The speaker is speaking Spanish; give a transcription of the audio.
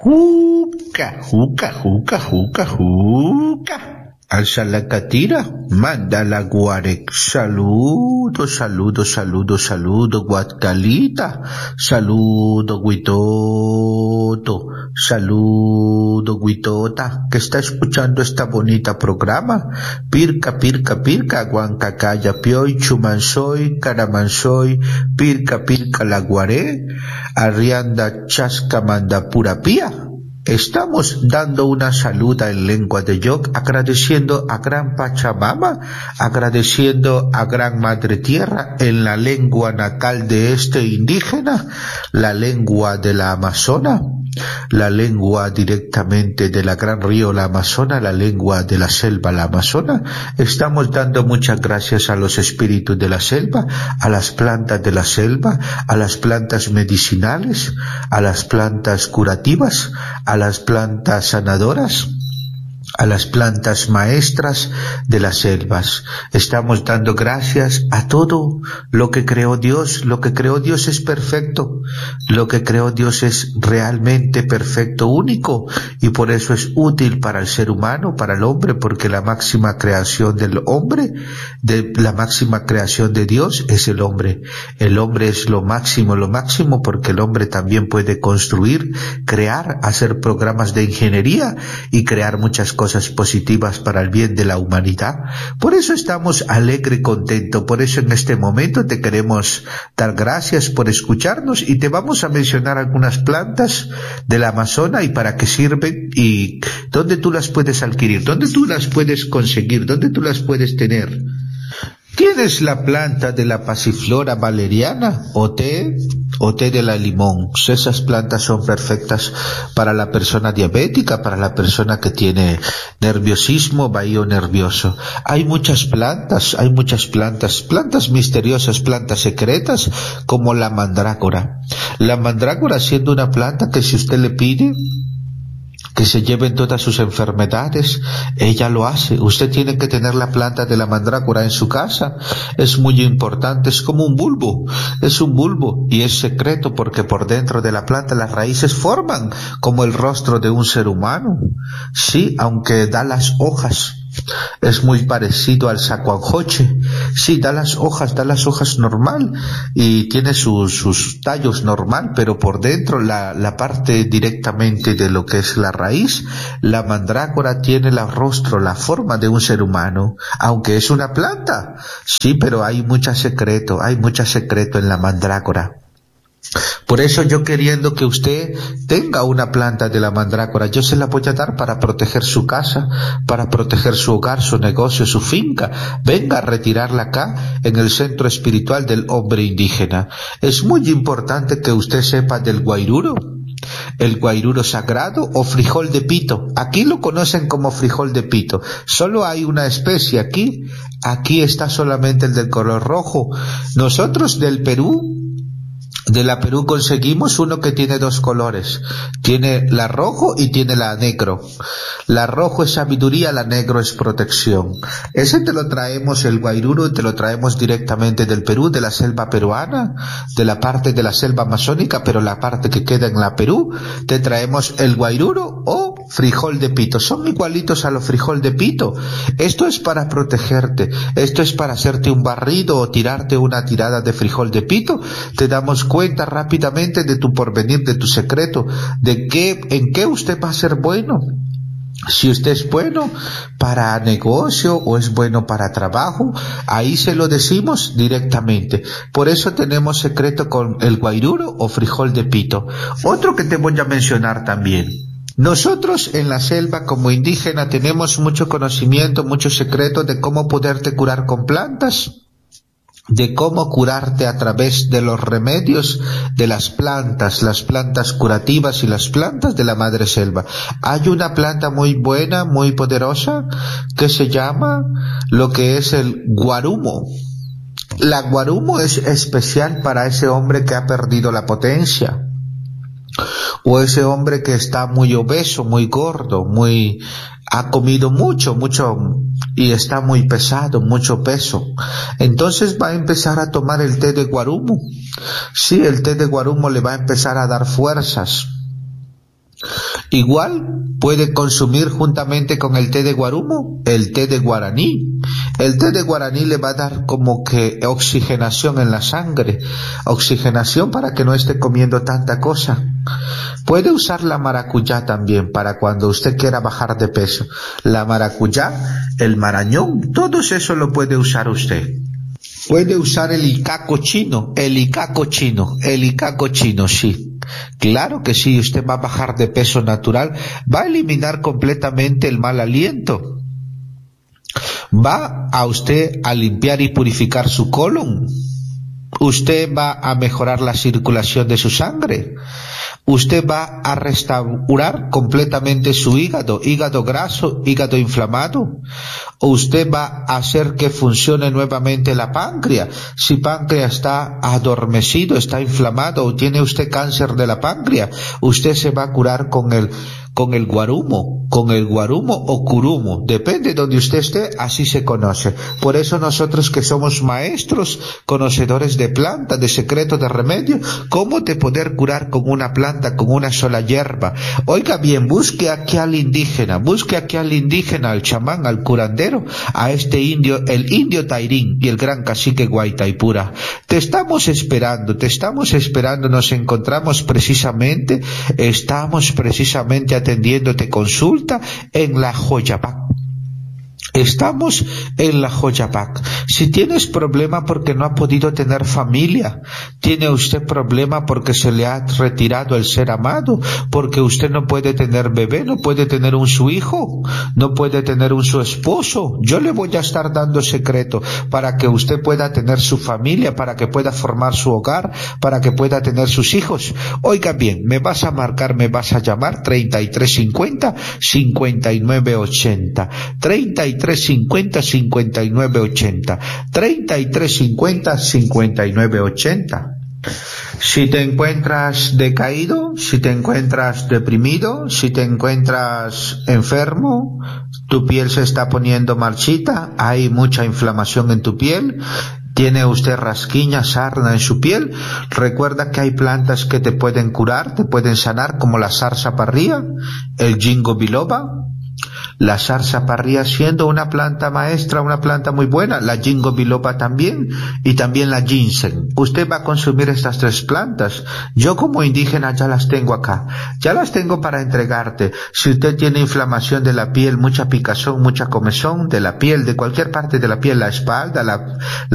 Juca, juca, juca, juca, juca. Alza la catira, manda la guarec. Saludo, saludo, saludo, saludo, Guatcalita. Saludo, Guitoto. Saludo, Guitota, que está escuchando esta bonita programa. Pirca, pirca, pirca, Guancacaya, Pioy, Chumansoy, Caramansoy, pirca, pirca, la guaré. Arrianda, Chasca, manda pura pía. Estamos dando una saluda en lengua de Yoc, agradeciendo a Gran Pachamama, agradeciendo a Gran Madre Tierra en la lengua natal de este indígena, la lengua de la Amazona, la lengua directamente de la Gran Río, la Amazona, la lengua de la selva, la Amazona. Estamos dando muchas gracias a los espíritus de la selva, a las plantas de la selva, a las plantas medicinales, a las plantas curativas, a las plantas sanadoras, a las plantas maestras de las selvas. Estamos dando gracias a todo lo que creó Dios. Lo que creó Dios es perfecto. Lo que creó Dios es realmente perfecto, único, y por eso es útil para el ser humano, para el hombre, porque la máxima creación del hombre, la máxima creación de Dios es el hombre. El hombre es lo máximo, porque el hombre también puede construir, crear, hacer programas de ingeniería y crear muchas cosas positivas para el bien de la humanidad. Por eso estamos alegre y contento. Por eso en este momento te queremos dar gracias por escucharnos y te vamos a mencionar algunas plantas del Amazonas y para qué sirven y dónde tú las puedes adquirir, dónde tú las puedes conseguir, dónde tú las puedes tener. Tienes la planta de la pasiflora valeriana o té de la limón. Esas plantas son perfectas para la persona diabética, para la persona que tiene nerviosismo, vahío nervioso. Hay muchas plantas, plantas misteriosas, plantas secretas, como la mandrágora. La mandrágora siendo una planta que si usted le pide que se lleven todas sus enfermedades, ella lo hace. Usted tiene que tener la planta de la mandrágora en su casa. Es muy importante, es como un bulbo y es secreto porque por dentro de la planta las raíces forman como el rostro de un ser humano. Sí, aunque da las hojas. Es muy parecido al sacuanjoche. Sí, da las hojas normal y tiene sus tallos normal, pero por dentro la parte directamente de lo que es la raíz, la mandrágora tiene el rostro, la forma de un ser humano, aunque es una planta. Sí, pero hay mucho secreto en la mandrágora. Por eso yo queriendo que usted tenga una planta de la mandrágora, yo se la voy a dar para proteger su casa, para proteger su hogar, su negocio, su finca. Venga a retirarla acá en el centro espiritual del hombre indígena. Es muy importante que usted sepa del guairuro. El guairuro sagrado o frijol de pito. Aquí lo conocen como frijol de pito. Solo hay una especie aquí. Aquí está solamente el del color rojo. Nosotros del Perú conseguimos uno que tiene dos colores. Tiene la rojo y tiene la negro. La rojo es sabiduría, la negro es protección. Ese te lo traemos, el guairuro, te lo traemos directamente del Perú, de la selva peruana, de la parte de la selva amazónica, pero la parte que queda en la Perú, te traemos el guairuro o frijol de pito. Son igualitos a los frijol de pito. Esto es para protegerte. Esto es para hacerte un barrido o tirarte una tirada de frijol de pito. Te damos cuenta rápidamente de tu porvenir, de tu secreto, en qué usted va a ser bueno. Si usted es bueno para negocio o es bueno para trabajo, ahí se lo decimos directamente. Por eso tenemos secreto con el guairuro o frijol de pito. Otro que te voy a mencionar también. Nosotros en la selva como indígena tenemos mucho conocimiento, mucho secreto de cómo poderte curar con plantas, de cómo curarte a través de los remedios de las plantas curativas y las plantas de la madre selva. Hay una planta muy buena, muy poderosa, que se llama lo que es el guarumo. La guarumo es especial para ese hombre que ha perdido la potencia, o ese hombre que está muy obeso, muy gordo, ha comido mucho y está muy pesado, mucho peso. Entonces va a empezar a tomar el té de guarumo. Sí, el té de guarumo le va a empezar a dar fuerzas. Igual puede consumir juntamente con el té de guarumo, el té de guaraní. El té de guaraní le va a dar como que oxigenación en la sangre, oxigenación para que no esté comiendo tanta cosa. Puede usar la maracuyá también para cuando usted quiera bajar de peso. La maracuyá, el marañón, todo eso lo puede usar usted. Puede usar el icaco chino, sí. Claro que sí, usted va a bajar de peso natural, va a eliminar completamente el mal aliento. Va a usted a limpiar y purificar su colon. Usted va a mejorar la circulación de su sangre. Usted va a restaurar completamente su hígado graso, hígado inflamado. Usted va a hacer que funcione nuevamente la páncreas. Si páncreas está adormecido, está inflamado o tiene usted cáncer de la páncreas, usted se va a curar con el guarumo o curumo, depende de donde usted esté, así se conoce. Por eso nosotros que somos maestros, conocedores de plantas, de secretos, de remedios, cómo te poder curar con una planta, con una sola hierba. Oiga bien, busque aquí al indígena, al chamán, al curandero, a este indio, el indio Tairín y el gran cacique Guaitaipura. Te estamos esperando, nos encontramos precisamente atendiéndote consulta en la Joyapac. Estamos en la Joyapac. Si tienes problema porque no ha podido tener familia, tiene usted problema porque se le ha retirado el ser amado, porque usted no puede tener bebé, no puede tener su hijo, no puede tener su esposo, yo le voy a estar dando secreto para que usted pueda tener su familia, para que pueda formar su hogar, para que pueda tener sus hijos. Oiga bien, me vas a llamar 3350-5980, 3350-5980, 3350-5980. Si te encuentras decaído, si te encuentras deprimido, si te encuentras enfermo, tu piel se está poniendo marchita, hay mucha inflamación en tu piel, tiene usted rasquiña, sarna en su piel, recuerda que hay plantas que te pueden curar, te pueden sanar, como la zarzaparría, el ginkgo biloba. La zarzaparría siendo una planta maestra, una planta muy buena, la ginkgo biloba también, y también la ginseng. Usted va a consumir estas tres plantas. Yo como indígena ya las tengo acá, ya las tengo para entregarte. Si usted tiene inflamación de la piel, mucha picazón, mucha comezón de la piel, de cualquier parte de la piel, la espalda, la